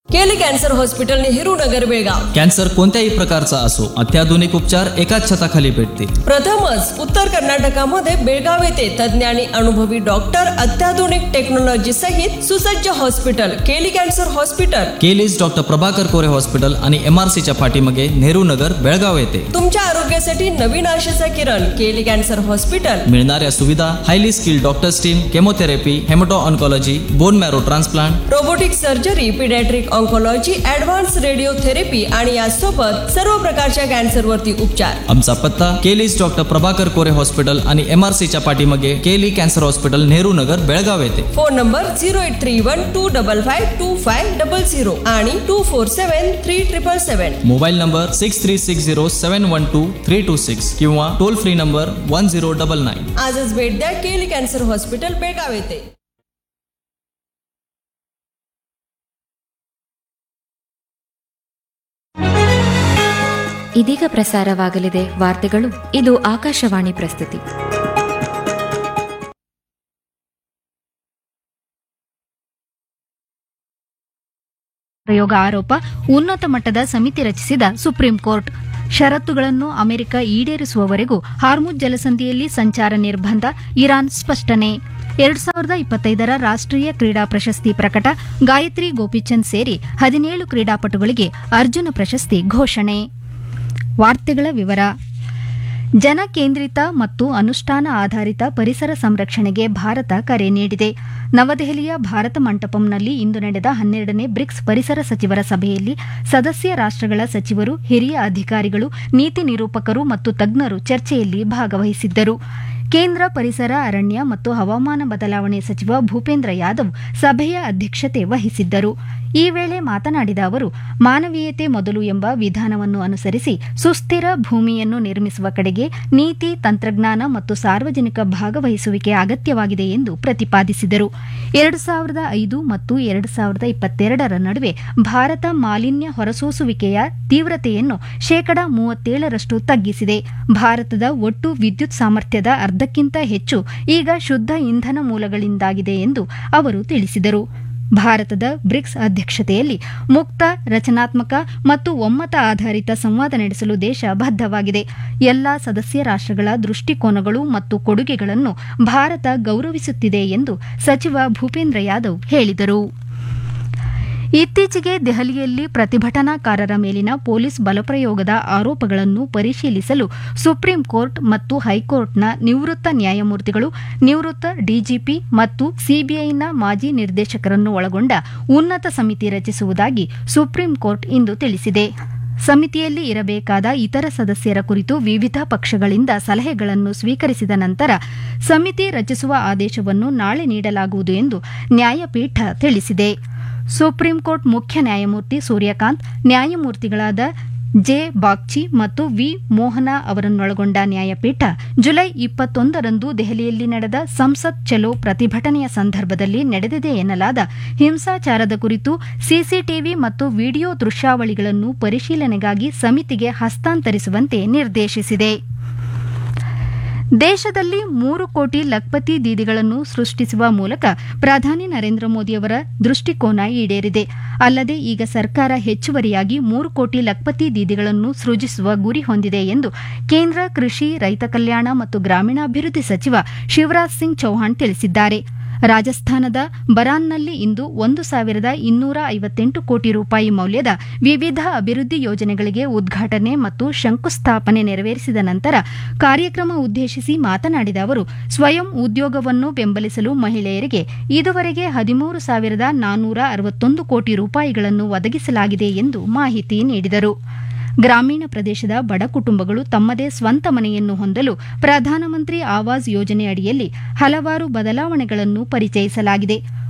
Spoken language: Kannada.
केली cancer hospital Nehru Nagar Belgaum. Cancer कोणत्याही प्रकारचा असो अत्याधुनिक उपचार एकाच छताखाली भेटतील. प्रथमच उत्तर कर्नाटकामध्ये बेळगाव येथे तज्ञ आणि अनुभवी डॉक्टर, अत्याधुनिक टेक्नॉलॉजी सहित सुसज्ज हॉस्पिटल केली कॅन्सर हॉस्पिटल. केलीज डॉक्टर प्रभाकर कोरे हॉस्पिटल आणि MRCच्या पाठीमागे नेहरू नगर बेळगाव येथे. तुमच्या आरोग्यासाठी नवीन आशेचा किरण केली कॅन्सर हॉस्पिटल. मिळणाऱ्या सुविधा highly skilled doctors team, chemotherapy, हेमॅटो oncology, bone marrow transplant, robotic surgery, paediatric oncology, advance radiotherapy आणि यासोबत सर्व प्रकारच्या कॅन्सरवरती उपचार. आमचा पत्ता केलीज डॉक्टर प्रभाकर कोरे हॉस्पिटल आणि MRCच्या पाठीमागे केली कॅन्सर हॉस्पिटल नेहरू नगर बेळगाव येथे. फोन नंबर 0831255250 आणि 247377. मोबाईल नंबर 6360712326 किंवा टोल फ्री नंबर 1099. आजच भेट द्या केली कॅन्सर हॉस्पिटल बेळगाव येथे. ಇದೀಗ ಪ್ರಸಾರವಾಗಲಿದೆ ವಾರ್ತೆಗಳು. ಇದು ಆಕಾಶವಾಣಿ ಪ್ರಸ್ತುತಿ. ಪ್ರಯೋಗ ಆರೋಪ, ಉನ್ನತ ಮಟ್ಟದ ಸಮಿತಿ ರಚಿಸಿದ ಸುಪ್ರೀಂ ಕೋರ್ಟ್. ಷರತ್ತುಗಳನ್ನು ಅಮೆರಿಕ ಈಡೇರಿಸುವವರೆಗೂ ಹಾರ್ಮುಜ್ ಜಲಸಂಧಿಯಲ್ಲಿ ಸಂಚಾರ ನಿರ್ಬಂಧ, ಇರಾನ್ ಸ್ಪಷ್ಟನೆ. 2025ರ ರಾಷ್ಟ್ರೀಯ ಕ್ರೀಡಾ ಪ್ರಶಸ್ತಿ ಪ್ರಕಟ, ಗಾಯತ್ರಿ ಗೋಪಿಚಂದ್ ಸೇರಿ 17 ಕ್ರೀಡಾಪಟುಗಳಿಗೆ ಅರ್ಜುನ ಪ್ರಶಸ್ತಿ ಘೋಷಣೆ. ವಾರ್ತೆಗಳ ವಿವರ. ಜನಕೇಂದ್ರಿತ ಮತ್ತು ಅನುಷ್ಠಾನ ಆಧಾರಿತ ಪರಿಸರ ಸಂರಕ್ಷಣೆಗೆ ಭಾರತ ಕರೆ ನೀಡಿದೆ. ನವದೆಹಲಿಯ ಭಾರತ ಮಂಟಪಂನಲ್ಲಿ ಇಂದು ನಡೆದ 12ನೇ ಬ್ರಿಕ್ಸ್ ಪರಿಸರ ಸಚಿವರ ಸಭೆಯಲ್ಲಿ ಸದಸ್ಯ ರಾಷ್ಟ್ರಗಳ ಸಚಿವರು, ಹಿರಿಯ ಅಧಿಕಾರಿಗಳು, ನೀತಿ ನಿರೂಪಕರು ಮತ್ತು ತಜ್ಞರು ಚರ್ಚೆಯಲ್ಲಿ ಭಾಗವಹಿಸಿದ್ದರು. ಕೇಂದ್ರ ಪರಿಸರ, ಅರಣ್ಯ ಮತ್ತು ಹವಾಮಾನ ಬದಲಾವಣೆ ಸಚಿವ ಭೂಪೇಂದ್ರ ಯಾದವ್ ಸಭೆಯ ಅಧ್ಯಕ್ಷತೆ ವಹಿಸಿದ್ದರು. ಈ ವೇಳೆ ಮಾತನಾಡಿದ ಅವರು, ಮಾನವೀಯತೆ ಮೊದಲು ಎಂಬ ವಿಧಾನವನ್ನು ಅನುಸರಿಸಿ ಸುಸ್ಥಿರ ಭೂಮಿಯನ್ನು ನಿರ್ಮಿಸುವ ಕಡೆಗೆ ನೀತಿ, ತಂತ್ರಜ್ಞಾನ ಮತ್ತು ಸಾರ್ವಜನಿಕ ಭಾಗವಹಿಸುವಿಕೆ ಅಗತ್ಯವಾಗಿದೆ ಎಂದು ಪ್ರತಿಪಾದಿಸಿದರು. 2005 ಮತ್ತು 2022ರ ನಡುವೆ ಭಾರತ ಮಾಲಿನ್ಯ ಹೊರಸೂಸುವಿಕೆಯ ತೀವ್ರತೆಯನ್ನು 37% ತಗ್ಗಿಸಿದೆ. ಭಾರತದ ಒಟ್ಟು ವಿದ್ಯುತ್ ಸಾಮರ್ಥ್ಯದ ಅರ್ಧಕ್ಕಿಂತ ಹೆಚ್ಚು ಈಗ ಶುದ್ಧ ಇಂಧನ ಮೂಲಗಳಿಂದಾಗಿದೆ ಎಂದು ಅವರು ತಿಳಿಸಿದರು. ಭಾರತದ ಬ್ರಿಕ್ಸ್ ಅಧ್ಯಕ್ಷತೆಯಲ್ಲಿ ಮುಕ್ತ, ರಚನಾತ್ಮಕ ಮತ್ತು ಒಮ್ಮತ ಆಧಾರಿತ ಸಂವಾದ ನಡೆಸಲು ದೇಶ ಬದ್ಧವಾಗಿದೆ. ಎಲ್ಲಾ ಸದಸ್ಯ ರಾಷ್ಟ್ರಗಳ ದೃಷ್ಟಿಕೋನಗಳು ಮತ್ತು ಕೊಡುಗೆಗಳನ್ನು ಭಾರತ ಗೌರವಿಸುತ್ತಿದೆ ಎಂದು ಸಚಿವ ಭೂಪೇಂದ್ರ ಯಾದವ್ ಹೇಳಿದರು. ಇತ್ತೀಚೆಗೆ ದೆಹಲಿಯಲ್ಲಿ ಪ್ರತಿಭಟನಾಕಾರರ ಮೇಲಿನ ಪೊಲೀಸ್ ಬಲಪ್ರಯೋಗದ ಆರೋಪಗಳನ್ನು ಪರಿಶೀಲಿಸಲು ಸುಪ್ರೀಂ ಕೋರ್ಟ್ ಮತ್ತು ಹೈಕೋರ್ಟ್ನ ನಿವೃತ್ತ ನ್ಯಾಯಮೂರ್ತಿಗಳು, ನಿವೃತ್ತ ಡಿಜಿಪಿ ಮತ್ತು ಸಿಬಿಐನ ಮಾಜಿ ನಿರ್ದೇಶಕರನ್ನು ಒಳಗೊಂಡ ಉನ್ನತ ಸಮಿತಿ ರಚಿಸುವುದಾಗಿ ಸುಪ್ರೀಂ ಕೋರ್ಟ್ ಇಂದು ತಿಳಿಸಿದೆ. ಸಮಿತಿಯಲ್ಲಿ ಇರಬೇಕಾದ ಇತರ ಸದಸ್ಯರ ಕುರಿತು ವಿವಿಧ ಪಕ್ಷಗಳಿಂದ ಸಲಹೆಗಳನ್ನು ಸ್ವೀಕರಿಸಿದ ನಂತರ ಸಮಿತಿ ರಚಿಸುವ ಆದೇಶವನ್ನು ನಾಳೆ ನೀಡಲಾಗುವುದು ಎಂದು ನ್ಯಾಯಪೀಠ ತಿಳಿಸಿದೆ. ಸುಪ್ರೀಂ ಕೋರ್ಟ್ ಮುಖ್ಯ ನ್ಯಾಯಮೂರ್ತಿ ಸೂರ್ಯಕಾಂತ್, ನ್ಯಾಯಮೂರ್ತಿಗಳಾದ ಜೆ ಬಾಗ್ಚಿ ಮತ್ತು ವಿ ಮೋಹನ ಅವರನ್ನೊಳಗೊಂಡ ನ್ಯಾಯಪೀಠ ಜುಲೈ 21ರಂದು ದೆಹಲಿಯಲ್ಲಿ ನಡೆದ ಸಂಸತ್ ಚಲೋ ಪ್ರತಿಭಟನೆಯ ಸಂದರ್ಭದಲ್ಲಿ ನಡೆದಿದೆ ಎನ್ನಲಾದ ಹಿಂಸಾಚಾರದ ಕುರಿತು ಸಿಸಿಟಿವಿ ಮತ್ತು ವಿಡಿಯೋ ದೃಶ್ಯಾವಳಿಗಳನ್ನು ಪರಿಶೀಲನೆಗಾಗಿ ಸಮಿತಿಗೆ ಹಸ್ತಾಂತರಿಸುವಂತೆ ನಿರ್ದೇಶಿಸಿದೆ. ದೇಶದಲ್ಲಿ 3 ಕೋಟಿ ಲಖ್ಪತಿ ದೀದಿಗಳನ್ನು ಸೃಷ್ಟಿಸುವ ಮೂಲಕ ಪ್ರಧಾನಿ ನರೇಂದ್ರ ಮೋದಿಯವರ ದೃಷ್ಟಿಕೋನ ಈಡೇರಿದೆ. ಅಲ್ಲದೆ ಈಗ ಸರ್ಕಾರ ಹೆಚ್ಚುವರಿಯಾಗಿ 3 ಕೋಟಿ ಲಖ್ಪತಿ ದೀದಿಗಳನ್ನು ಸೃಜಿಸುವ ಗುರಿ ಹೊಂದಿದೆ ಎಂದು ಕೇಂದ್ರ ಕೃಷಿ, ರೈತ ಕಲ್ಯಾಣ ಮತ್ತು ಗ್ರಾಮೀಣಾಭಿವೃದ್ಧಿ ಸಚಿವ ಶಿವರಾಜ್ ಸಿಂಗ್ ಚೌಹಾಣ್ ತಿಳಿಸಿದ್ದಾರೆ. ರಾಜಸ್ಥಾನದ ಬರಾನ್ನಲ್ಲಿ ಇಂದು 1258 ಕೋಟಿ ರೂಪಾಯಿ ಮೌಲ್ಯದ ವಿವಿಧ ಅಭಿವೃದ್ಧಿ ಯೋಜನೆಗಳಿಗೆ ಉದ್ಘಾಟನೆ ಮತ್ತು ಶಂಕುಸ್ಥಾಪನೆ ನೆರವೇರಿಸಿದ ನಂತರ ಕಾರ್ಯಕ್ರಮ ಉದ್ದೇಶಿಸಿ ಮಾತನಾಡಿದ ಅವರು, ಸ್ವಯಂ ಉದ್ಯೋಗವನ್ನು ಬೆಂಬಲಿಸಲು ಮಹಿಳೆಯರಿಗೆ ಇದುವರೆಗೆ 13,461 ಕೋಟಿ ರೂಪಾಯಿಗಳನ್ನು ಒದಗಿಸಲಾಗಿದೆ ಎಂದು ಮಾಹಿತಿ ನೀಡಿದರು. ಗ್ರಾಮೀಣ ಪ್ರದೇಶದ ಬಡ ಕುಟುಂಬಗಳು ತಮ್ಮದೇ ಸ್ವಂತ ಮನೆಯನ್ನು ಹೊಂದಲು ಪ್ರಧಾನಮಂತ್ರಿ ಆವಾಸ್ ಯೋಜನೆ ಅಡಿಯಲ್ಲಿ ಹಲವಾರು ಬದಲಾವಣೆಗಳನ್ನು ಪರಿಚಯಿಸಲಾಗಿದೆ.